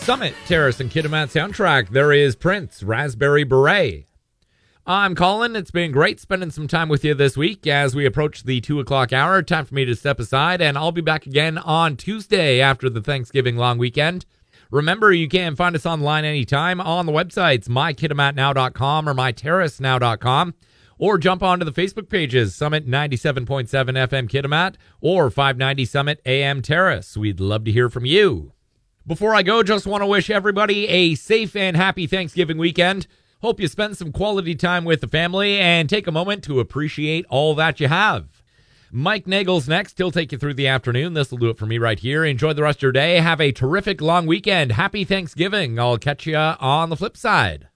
Summit, Terrace, and Kitimat soundtrack, there is Prince, Raspberry Beret. I'm Colin. It's been great spending some time with you this week as we approach the 2 o'clock hour. Time for me to step aside, and I'll be back again on Tuesday after the Thanksgiving long weekend. Remember, you can find us online anytime on the websites mykitimatnow.com or myterracenow.com, or jump onto the Facebook pages, Summit 97.7 FM Kitimat or 590 Summit AM Terrace. We'd love to hear from you. Before I go, just want to wish everybody a safe and happy Thanksgiving weekend. Hope you spend some quality time with the family and take a moment to appreciate all that you have. Mike Nagel's next. He'll take you through the afternoon. This will do it for me right here. Enjoy the rest of your day. Have a terrific long weekend. Happy Thanksgiving. I'll catch you on the flip side.